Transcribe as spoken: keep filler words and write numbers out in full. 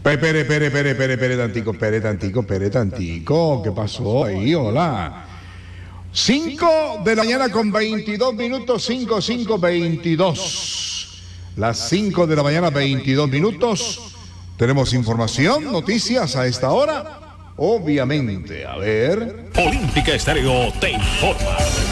Pere, pere, pere, pere, pere, tantico, pere, tantico, pere, tantico. ¿Qué pasó ahí? Hola. cinco de la mañana con veintidós minutos, cinco, cinco, veintidós. Las cinco de la mañana, veintidós minutos. Tenemos información, noticias a esta hora. Obviamente, a ver. Olímpica Estéreo te informa.